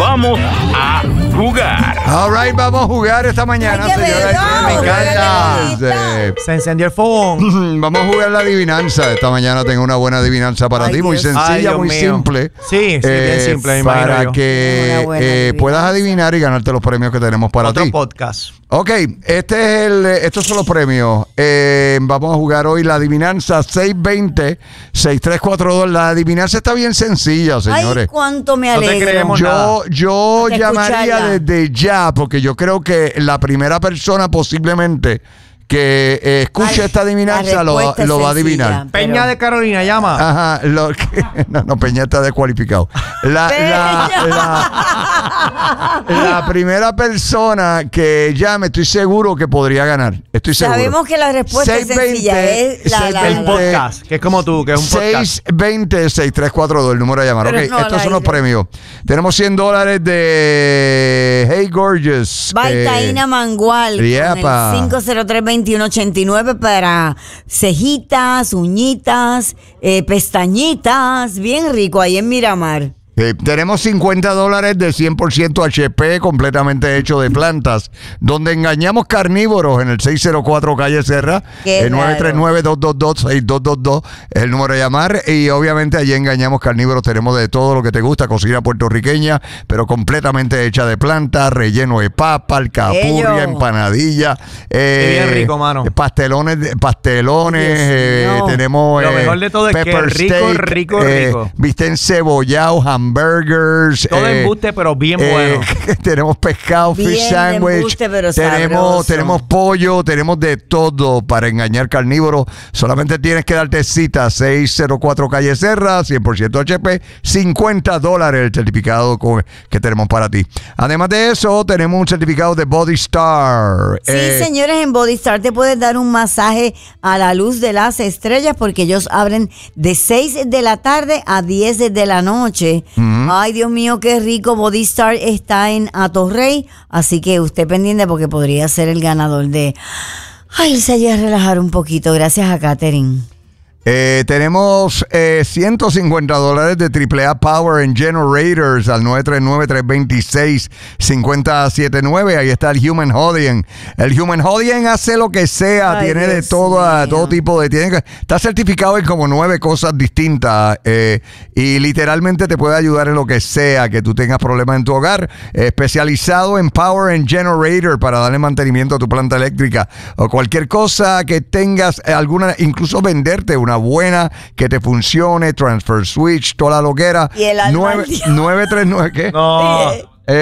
vamos a jugar. All right, vamos a jugar esta mañana, Ay, qué señoras. bello, Me encanta. qué Se encendió el fogón. Vamos a jugar la adivinanza. Esta mañana tengo una buena adivinanza para Ay, ti, muy Dios. sencilla, Ay, Dios muy mío. simple. Sí, bien simple, me imagino para yo. Una que buena adivinanza. puedas adivinar y ganarte los premios que tenemos para Otro ti. podcast. Ok, estos son los premios. Vamos a jugar hoy la adivinanza 620-6342. La adivinanza está bien sencilla, señores. Ay, cuánto me No te alegro. creemos nada. Yo De llamaría escucharla. desde ya, porque yo creo que la primera persona posiblemente que escuche Ay, esta adivinanza la lo respuesta va a es adivinar. sencilla. Peña Pero- de Carolina, llama. Ajá, no, Peña está descualificado. La primera persona que llame, estoy seguro que podría ganar. Estoy seguro. Sabemos que la respuesta es 620, sencilla. Es El podcast, que es como tú, que es un podcast. 620-6342, el número de llamar. Pero Ok, no al estos son los aire. premios. Tenemos $100 de Hey Gorgeous. Baitaína Mangual Yepa. con el 503-2189 para cejitas, uñitas, pestañitas, bien rico ahí en Miramar. Tenemos $50 de 100% HP completamente hecho de plantas, donde engañamos carnívoros en el 604 Calle Serra, Qué el 939-222-6222 es el número de llamar, y obviamente allí engañamos carnívoros. Tenemos de todo lo que te gusta, cocina puertorriqueña, pero completamente hecha de plantas, relleno de papa, alcapurria, Bello. empanadilla, bien rico, mano. pastelones, Dios mío. tenemos Lo mejor de todo es que pepper rico, steak, rico. bistec cebollado, hamburgers. Todo embuste, pero bien bueno. Tenemos pescado, Bien fish de sandwich. embuste, pero sabroso. Tenemos pollo, tenemos de todo para engañar carnívoros. Solamente tienes que darte cita, 604 Calle Serra, 100% HP, $50 el certificado que tenemos para ti. Además de eso, tenemos un certificado de Body Star. Sí, señores, en Body Star te puedes dar un masaje a la luz de las estrellas porque ellos abren de 6 de la tarde a 10 de la noche. Ay, Dios mío, qué rico. Body Star está en Atorrey, así que usted pendiente porque podría ser el ganador de... Ay, irse allí a relajar un poquito. Gracias a Katherine. Tenemos $150 de AAA Power and Generators al 939-326-5079. Ahí está el Human Hodien. El Human Hodien hace lo que sea. Ay, tiene de Dios todo mío. tipo de... Está certificado en como 9 cosas distintas. Y literalmente te puede ayudar en lo que sea que tú tengas problemas en tu hogar. Especializado en Power and Generator para darle mantenimiento a tu planta eléctrica. O cualquier cosa que tengas, incluso venderte una buena que te funcione, transfer switch, toda la loquera. Y el alma al diablo. 939, ¿qué? No.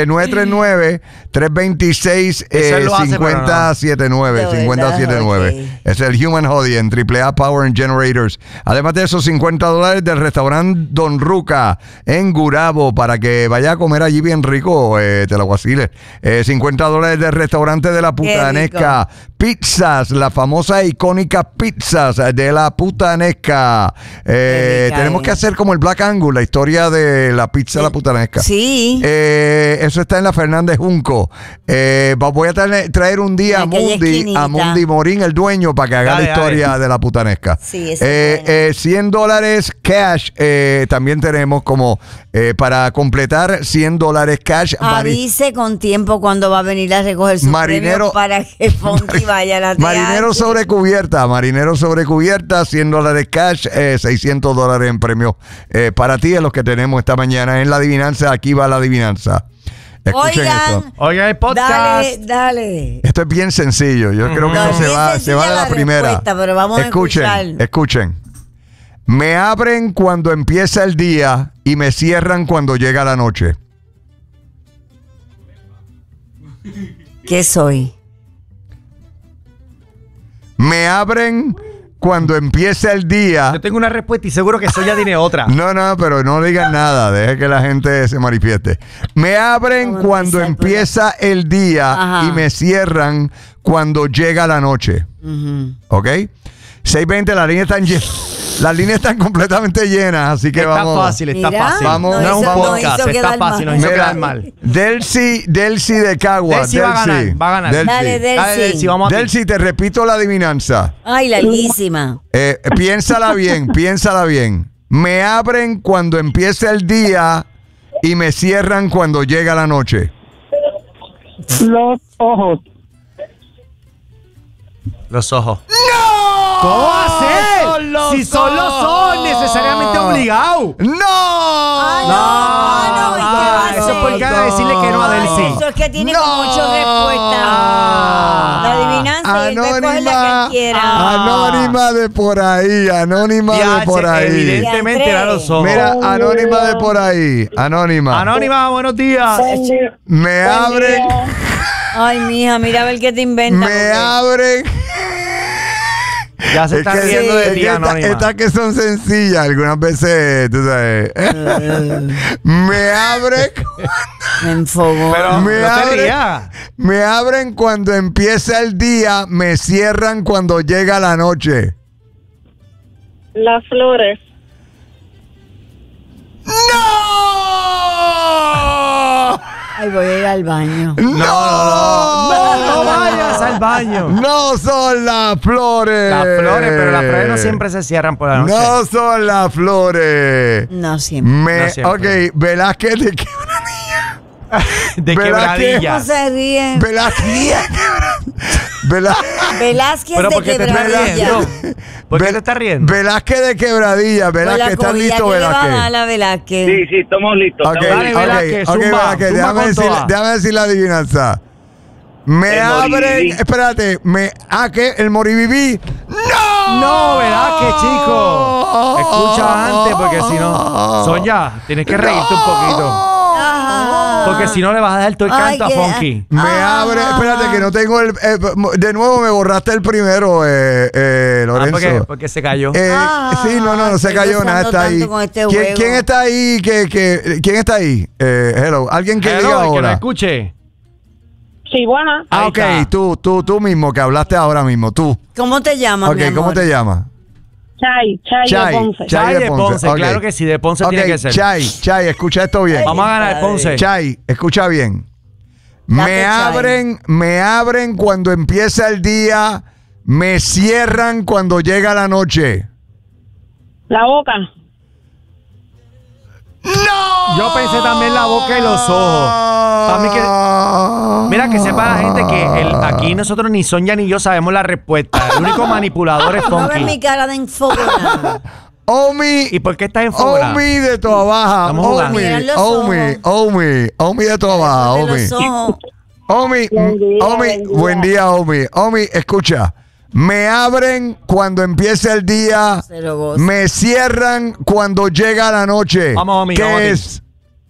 939-326-5079. 5079. Es el Human Hodien, AAA Power and Generators. Además de esos $50 del restaurante Don Ruca en Gurabo para que vaya a comer allí bien rico, te lo vaciles. $50 del restaurante de la Putanesca. Pizzas, la famosa icónica pizzas de la Putanesca. Tenemos que hacer como el Black Angle, la historia de la pizza de la Putanesca. Sí. Eso está en la Fernández Junco. Voy a traer un día En aquella esquinita. a Mundi Morín, el dueño, para que haga Dale, la historia dale. de la Putanesca. Sí, eso es $100 cash. También tenemos como para completar $100 cash. Avise con tiempo cuando va a venir a recoger su Marinero- premio para que Fonti vaya a la Marinero TH. sobre cubierta, $100 cash, $600 en premio para ti, es los que tenemos esta mañana en la adivinanza. Aquí va la adivinanza. Escuchen esto. Oigan el podcast. Dale. Esto es bien sencillo. Yo creo que No, no se bien va sencilla de la la primera. respuesta, pero vamos a escuchar. Escuchen. Me abren cuando empieza el día y me cierran cuando llega la noche. ¿Qué soy? Me abren cuando empieza el día. Yo tengo una respuesta y seguro que Soya tiene otra. No, pero no digan nada. Deje que la gente se manifieste. Me abren ¿Cómo cuando empieza empieza el día Ajá. y me cierran cuando llega la noche. ¿Ok? 620, las líneas están completamente llenas, así que Está vamos. fácil, está Mira, fácil. Vamos, no es un hizo- podcast, no hizo está quedar fácil, mal. nos hizo Mira, quedar mal. Delcy de Cagua. Delcy va a ganar, va a ganar. Dale, Dale, Delcy, vamos a ti. Delcy, te repito la adivinanza. Ay, larguísima. Piénsala bien. Me abren cuando empieza el día y me cierran cuando llega la noche? Los ojos. Los ojos. ¡No! ¿Cómo hacer? Si son los ojos, necesariamente obligados. Eso es por cada decirle que no a Delcy. Eso es que tiene como 8 respuestas. La adivinanza y él va a coger la que él quiera. Anónima de por ahí, anónima de por ahí. Evidentemente era los ojos. Mira, anónima de por ahí, anónima. Anónima, buenos días. Me abren, Ay, mija, mira a ver qué te inventas. me abren. Ya se está riendo de ti, Anónima. Estas que son sencillas, algunas veces, tú sabes. Me abren. Me enfogó. Pero Me no te abren, rías. me abren cuando empieza el día, me cierran cuando llega la noche. Las flores. ¡No! Ay, voy a ir al baño. No vayas al baño. No son las flores. Las flores, pero las flores no siempre se cierran por la noche. No son las flores. No siempre. No siempre. Ok, Velázquez de qué. De ¿Verdad que- quebradilla. ¿Cómo se ríe? Velázquez Pero de ¿por qué te estás Quebradilla. riendo? ¿Por qué te estás riendo? Velázquez de Quebradilla. Con Velázquez, la ¿estás comida listo, que le va a dar Velázquez? a Velázquez. Sí, estamos listos. Ok, Dale, Velázquez, ok, zumba, Velázquez, zumba con toda. déjame decir la adivinanza. Me El abren, Moribibí. espérate, ¿qué? ¿El Moribibí? ¡No! No, Velázquez, chico. Escucha antes, porque si no, Sonia, tienes que reírte un poquito. Porque si no le vas a dar todo el Ay, canto a qué- Funky. Me abre, espérate que no tengo el... de nuevo me borraste el primero, Lorenzo. Porque se cayó. Sí, no se estoy cayó, nada, gozando está ahí. tanto con este ¿Quién, juego. quién está ahí? ¿Quién está ahí? Hello, alguien que Hello, diga el que nos ahora. escuche. Sí, buena. Ahí Ok, está. tú mismo, que hablaste ahora mismo, tú. ¿Cómo te llamas, Ok, mi amor? ¿cómo te llamas? Chay Chay. de Ponce. Chay de de Ponce, ok. claro que sí, de Ponce Ok, tiene que ser. Chay, escucha esto bien. Vamos a ganar Ponce. Chay, escucha bien. Date, Chay. Me abren cuando empieza el día, me cierran cuando llega la noche. La boca. ¡No! Yo pensé también la boca y los ojos. Para mí que... Mira, que sepa la gente que aquí nosotros ni Sonia ni yo sabemos la respuesta. El único manipulador es No ves mi Funky. cara de enfogona. Omi, ¿Y por qué estás enfogada? Omi de Toa Baja. Estamos jugando. Miran los Omi de Toa Baja. De Omi. los ojos. Omi, buen día, Omi. Omi, escucha. Me abren cuando empieza el día. Cero gozo. Me cierran cuando llega la noche. Vamos, Omi, ¿Qué vamos a ti. es?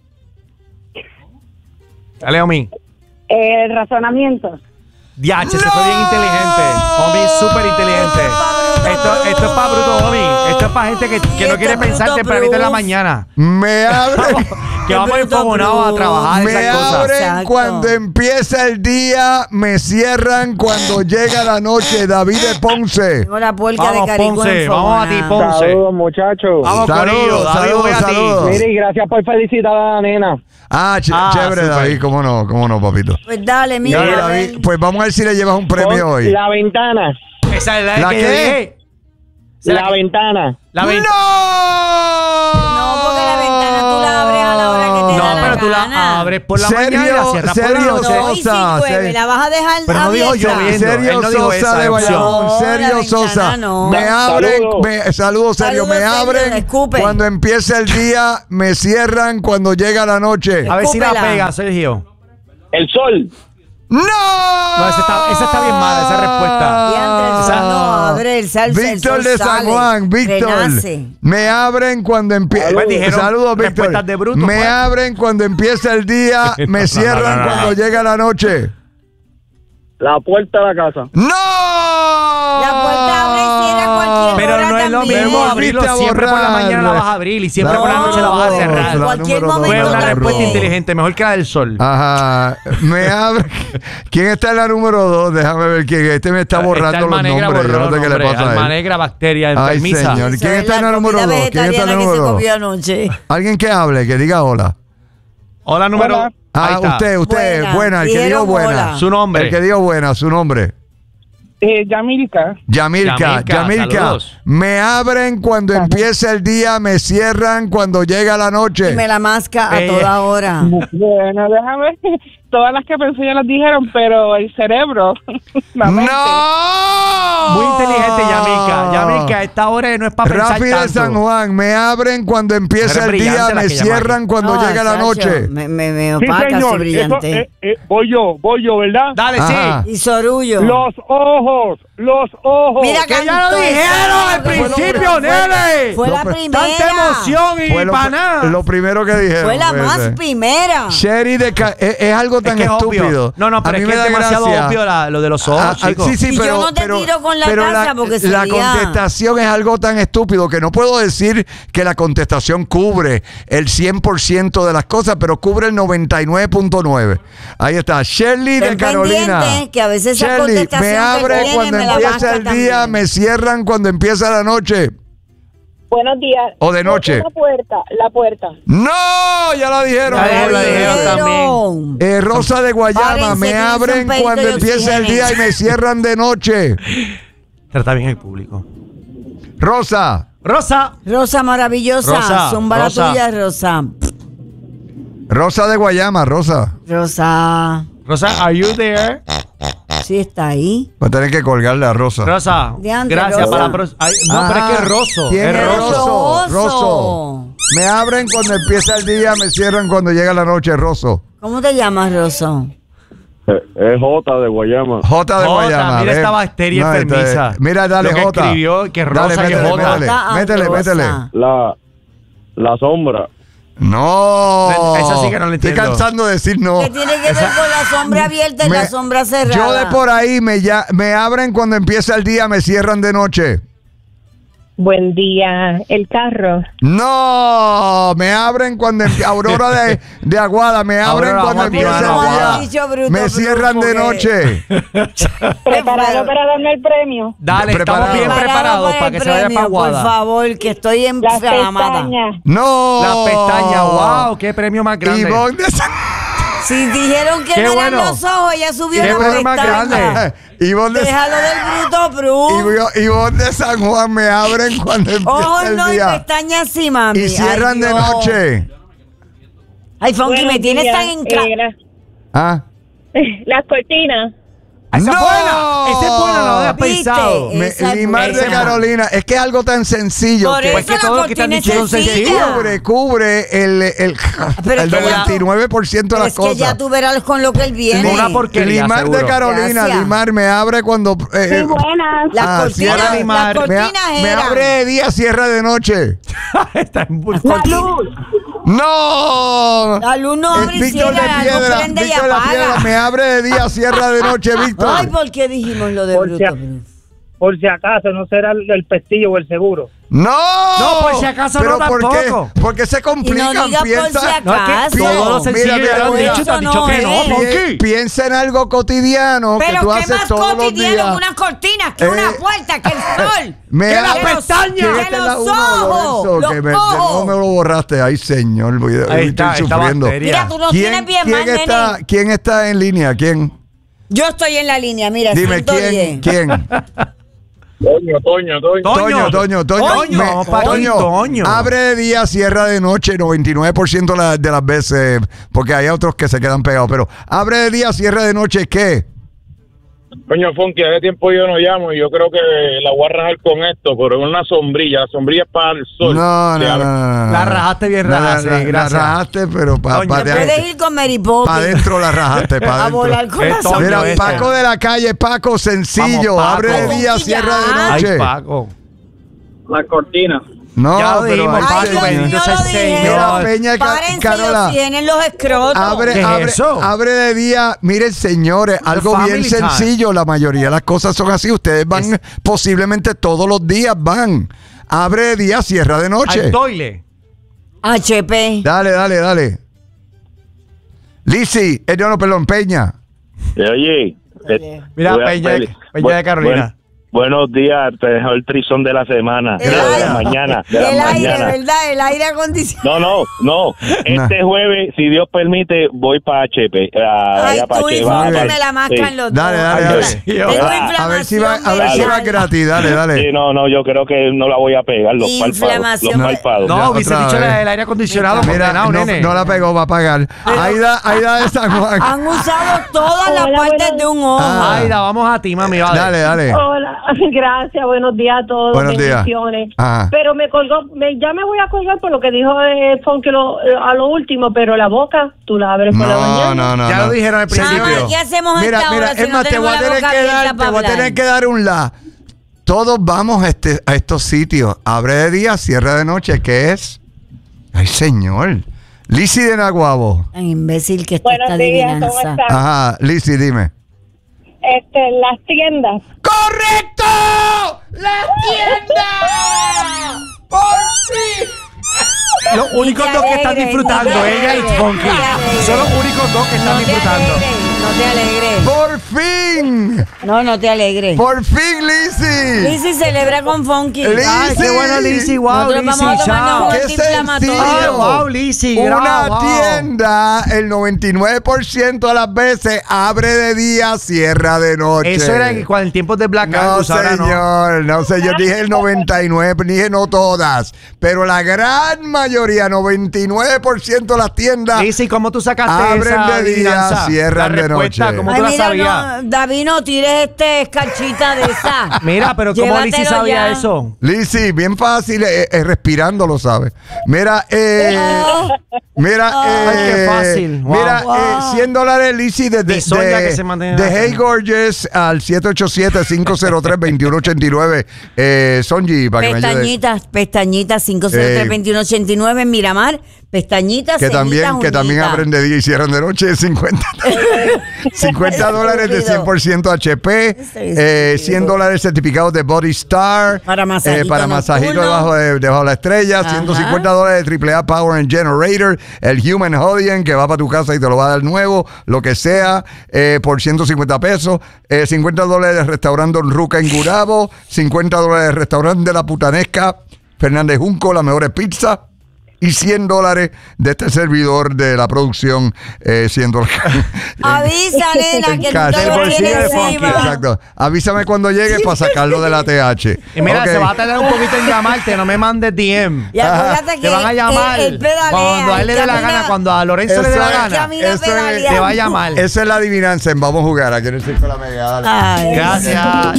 Dale, Omi. El razonamiento. DH, se fue bien inteligente. Omi es súper inteligente. Esto es para bruto, Omi. Esto es para gente que no Esto quiere es pensar bruto, tempranito en la Bruce. mañana. Me abren. Que vamos bruto, enfogonados a Bruce. trabajar Me esas cosas. abren Exacto. cuando empieza el día, me cierran cuando llega la noche. David de Ponce. Tengo la puerca Vamos, de Carico Ponce, vamos a ti, enfogona. Ponce. Saludos, muchachos. Vamos, Corillo. David, voy a ti. saludos. Mire, y gracias por felicitar a la nena. Chévere, súper. David, cómo no, papito. Pues dale, mira. Dale, a ver. David, pues vamos a ver si le llevas un premio Con hoy. La ventana. Esa es la, ¿La que qué? yo dije. La ventana. La ¡No! No, porque la ventana tú la abres a la hora que te No, da la pero tú la gana. abres por la Sergio, mañana y la cierras por la Sergio noche. No, y si Sosa, llueve, la vas a dejar Pero no dijo abierta. lloviendo. Sergio Él no dijo Sosa esa de opción. Bayamón, No, Sergio la ventana Sosa. no. Me abren, Saludos. saludos, Sergio. Saludos, Me Sergio, abren escupe. cuando empieza el día, me cierran cuando llega la noche. A ver si la Escúpela. pega, Sergio. El sol. ¡No! No, esa está bien mala, esa respuesta. Diantre, el sol no abre, el sol Víctor de San sale, Juan, Víctor. renace. Me abren cuando empieza. Pues dijeron Saludos, Víctor. respuestas de bruto, Me pues. abren cuando empieza el día, me No, cierran no. cuando llega la noche. La puerta de la casa. ¡No! La puerta abre y cierra cualquier Pero hora no es lo también. mismo Volviste abrirlo. a Siempre por la borrar. mañana la vas a abrir y siempre La por la noche la vas a número cerrar. dos, la Cualquier número momento Fue una también. respuesta inteligente, mejor que la del sol. Ajá. Me abre. ¿Quién está en la número 2? Déjame ver quién. Este me está borrando Está los Alma Negra nombres. Yo borró no sé los qué le nombres. pasa a Alma él. Negra, bacteria, Ay, enfermiza. señor. Esa ¿Quién es está en la comida número 2? ¿Quién está en la vegetariana que se número 2? comió anoche. Alguien que hable, que diga hola. Hola, número. Hola. Ahí está. Usted, Buena. buena, el que dijo Dijeron buena. hola. Su nombre. El que dijo buena, su nombre. Yamilka. Yamilka, saludos. me abren cuando empieza el día, me cierran cuando llega la noche. Y me la masca a toda hora. Bueno, déjame. Todas las que pensé ya las dijeron, pero el cerebro. la mente. ¡No! Muy inteligente, Yamilka. Yamilka, esta hora no es para pensar Rafi de tanto. San Juan, me abren cuando empieza Eres el día, brillante la me que llama cierran aquí. cuando llega la chacho, noche. Me opaca, soy brillante. Voy yo, ¿verdad? Dale, Ajá. sí. Y Sorullo. Los ojos. Mira, Que ya cantó lo dijeron esa, al fue lo principio, primero, nene. Fue la Lo- primera. Tanta emoción y Fue para nada. lo primero que dijeron. Fue la fue más ese. primera. Sherry es algo tan Es que es obvio. estúpido. No, pero A es mí que me es da demasiado gracia. obvio lo de los ojos, chicos. Sí, sí, Y yo pero, no te tiro con la pero taza porque la sería- contestación es algo tan estúpido que no puedo decir que la contestación cubre el 100% de las cosas, pero cubre el 99.9. Ahí está. Shirley de Ten Carolina. pendiente, que a veces esa Shirley, contestación me que abre tiene cuando me la empieza masca el día, también. me cierran cuando empieza la noche. Buenos días. O de noche. La puerta. ¡No! Ya la dijeron. Ya dijeron también. Rosa de Guayama, Párense, me que hice un abren pedito cuando de empieza el oxígeno. día y me cierran de noche. Trata bien el público. Rosa. Rosa. Rosa maravillosa. Rosa, Zumba la Rosa. tuya, Rosa. Rosa de Guayama, Rosa. Rosa. Rosa, are you there? Sí, está ahí. Va a tener que colgarle a Rosa. Rosa. Diantre, Gracias Rosa. para la próxima. No, pero es que es Roso. ¿Quién Es es Roso. Roso? Roso. Me abren cuando empieza el día, me cierran cuando llega la noche, Roso. ¿Cómo te llamas, Roso? Es J de Guayama. J de Jota, Guayama. mira ¿ves? esta bacteria enfermiza. Mira, dale, Lo que J. escribió, que Dale, Rosa y métele, Jota. métele, Jota a métele, Rosa. métele. La sombra. No. Esa sí que no la Estoy entiendo. cansando de decir no. ¿Qué tiene que ver con la sombra abierta y la sombra cerrada? Yo de por ahí me abren cuando empieza el día, me cierran de noche. Buen día. El carro. No, me abren cuando Aurora de Aguada, me abren Aurora, cuando Aguada, empieza Aguada. el día. Dicho bruto, Me bruto, cierran de porque- noche. Preparado para darme el premio. Dale, Preparado. estamos bien preparados para que se vaya para Por Aguada. favor, que estoy Las enflamada. pestañas. No. La pestaña, wow, qué premio más grande. Ivonne de San, Si dijeron que Qué no eran bueno. los ojos, ella subió Qué la premio más pestaña. grande. Ivonne de, Déjalo del bruto, Ivonne de San Juan, me abren cuando Ojos empieza el no y día. pestañas sí, mami. Y cierran Ay, de Dios. noche. Ay, Funky, me Buenos tienes días. tan en ¿Ah? Las cortinas. Esa es ¡No! buena. Esa es buena, no lo había ¿Viste? pensado. Esa es Limar de buena. Carolina. Es que es algo tan sencillo Por que eso Pues que la todo lo que te han cortina dicho es son sencilla. cubre el Pero es que ya- 99% de las Es que cosas. ya tú verás con lo que él viene. Una porquería, Limar de seguro. Carolina, Gracias. Limar me abre cuando Sí, buenas. Las cortinas, cierra las Limar. cortinas me eran. abre de día, cierra de noche. Está en La luz. ¡No! La luz no abre y Víctor de cierra, la luz Piedra, prende y Víctor de la apaga. Piedra, me abre de día, cierra de noche, Víctor. Ay, ¿por qué dijimos lo de Por bruto? si a- Por si acaso, no será el pestillo o el seguro. ¡No! No, por si acaso ¿Pero no por tampoco. qué? Porque se Y no complican, digas por si piensa. No, es que acaso. todo lo sencillo Mira, ya lo han mira, dicho y te han eso dicho que no no, es. Ponky. Piensa en algo cotidiano que Pero tú qué haces más todos los cotidiano días. que unas cortinas, que una puerta, que el sol. Me ¡Que la abre- pestaña! ¿Quién ¡Que está en los la uno, ojos! Lorenzo? Que ¡Los de nuevo ojos! me lo borraste. Ay, señor, Ahí estoy está, esta sufriendo. bacteria. Mira, tú no tienes bien mal, nene. ¿Quién está en línea? ¿Quién? Yo estoy en la línea, mira, Dime, 110. ¿quién? Toño. Toño. Toño, vamos pa' aquí, Toño. Abre de día, cierra de noche, 99% de las veces, porque hay otros que se quedan pegados, pero abre de día, cierra de noche, ¿qué? Coño, Funky, hace tiempo yo no llamo y yo creo que la voy a rajar con esto, pero es una sombrilla. La sombrilla es para el sol. No. La rajaste bien La- raja, sí, la gracias. rajaste, pero para Toño, Puedes ir con Mary Poppins adentro la rajaste, para a adentro. volar con la Esto- sombra. Mira, Toño, ese. Paco de la calle, Paco, sencillo, Vamos, Paco. abre de día, Ay, cierra de ya. noche. Ay, Paco. La cortina. No, Ya lo pero dijimos, ay, Paco, Ay, Dios señor. mío, bendito sea el lo dije. Señor. Mira, Peña y Párense Carola. y tienen los escrotos. Abre, ¿Qué es abre, eso? abre de día. Miren, señores, algo bien family time. sencillo. La mayoría de las cosas son así. Ustedes van posiblemente todos los días van. Abre de día, cierra de noche. Al toile. HP. Dale. Lizzy, no, perdón, Peña. Oye, Mira, Voy a- Peña voy- de Carolina. Buenos días, te dejo el trizón de la semana, de la mañana. El aire, ¿verdad? El aire acondicionado. No. Este jueves, si Dios permite, voy para HP. Ay, tú y Fonky me la mascan los dos. Dale. Tengo inflamación. A ver si va gratis, dale. Sí, no, yo creo que no la voy a pegar, los párpados. No, hubiese dicho el aire acondicionado. Mira, no la pegó, va a pagar. Aida de San Juan. Han usado todas las partes de un ojo. Aida, vamos a ti, mami. Dale. Hola, gracias, buenos días a todos. Buenos días. Pero me colgó, ya me voy a colgar por lo que dijo Fonky a lo último, pero la boca tú la abres por la mañana. No. Ya lo dijeron al principio. ¿Qué hacemos Mira, es más, te voy a tener que dar un la. Todos vamos a estos sitios. Abre de día, cierra de noche. ¿Qué es? Ay, señor. Lizzy de Naguabo. Tan imbécil que está esta Buenos días, ¿cómo adivinanza. estás? Ajá, Lizzy, dime. Las tiendas. ¡Correcto! ¡La tienda! ¡Por fin! Los únicos dos que están disfrutando, ella y Fonky. Son los únicos dos que están disfrutando. No te alegres. ¡Por fin! No te alegres. ¡Por fin, Lizzy! Lizzy celebra con Funky. Ay, qué bueno, Lizzy. Wow, Nosotros vamos a Lizzy, tomarnos chao. un ¡Qué antiinflamatorio. sencillo! Wow, Lizzy. Una wow. tienda, el 99% de las veces abre de día, cierra de noche. Eso era en tiempos de Black No, Angus, ahora no. señor, no sé, yo dije el 99, dije no todas, pero la gran mayoría, 99% de las tiendas Lizzy, ¿cómo tú sacaste abren esa de día, adivinanza? cierran La de respuesta, noche. ¿cómo Ay, tú la mira, sabías? no, David, no tires escarchita de esa. Mira, pero ¿cómo Lizzy Llévatelo sabía ya. eso? Lizzy, bien fácil, respirando lo sabe. Mira, Ay, qué fácil. Wow. Mira, $100, Lizzy, Y Sonia que se mantiene de en la Hey Gorgeous al 787-503-2189. Sonji, para que me ayude. Pestañitas, 503-2189 en Miramar. Pestañitas, Que también uñitas. abren de día y cierran de noche. $50 de 100% HP. $100 certificados de Body Star. Para masajito masajito nocturno. debajo de la estrella. Ajá. $150 de AAA Power and Generator. El Human Hodien, que va para tu casa y te lo va a dar nuevo. Lo que sea, por $150. $50 de restaurante Don Ruca en Gurabo. $50 de restaurante de La Putanesca Fernández Junco, la mejores pizza. Y $100 de este servidor de la producción, $100. Avisa, nena, que tú Cash. te Del lo bolsillo tienes de Funky. encima. Exacto. Avísame cuando llegue para sacarlo de la TH. Y mira, Ok. se va a tardar un poquito en llamarte, no me mandes DM. Y acuérdate que Te van a llamar él pedalea, cuando a él le dé la camina- gana, cuando a Lorenzo le dé la Eso es- gana, camina eso es- pedaleando. te va a llamar. Esa es la adivinanza en Vamos a Jugar. Aquí en el Circo de la Mega. Dale. Ay, Gracias.